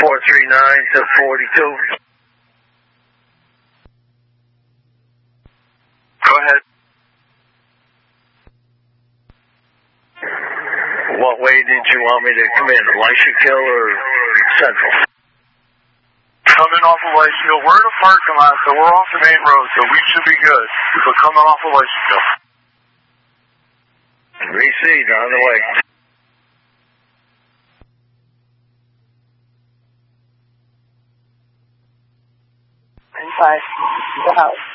439 to 42. Go ahead. What way did you want me to come in? Elisha Kill or Central? Coming off of Elisha, we're in a parking lot, so we're off the main road, so we should be good. But coming off of Elisha. Recede on the way. Inside the house.